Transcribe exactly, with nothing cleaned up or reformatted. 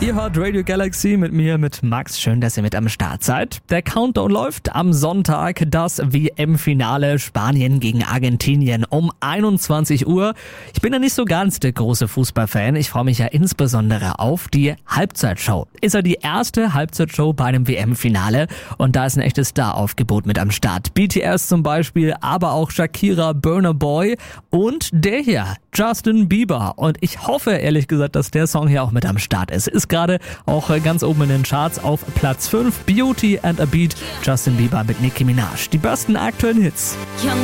Ihr hört Radio Galaxy mit mir, mit Max. Schön, dass ihr mit am Start seid. Der Countdown läuft am Sonntag. Das W M-Finale Spanien gegen Argentinien um einundzwanzig Uhr. Ich bin ja nicht so ganz der große Fußballfan. Ich freue mich ja insbesondere auf die Halbzeitshow. Ist ja die erste Halbzeitshow bei einem W M-Finale und da ist ein echtes Star-Aufgebot mit am Start. B T S zum Beispiel, aber auch Shakira, Burna Boy und der hier, Justin Bieber. Und ich hoffe ehrlich gesagt, dass der Song hier auch mit am Start ist. Ist gerade auch ganz oben in den Charts auf Platz fünf. Beauty and a Beat, Justin Bieber mit Nicki Minaj. Die besten aktuellen Hits. Young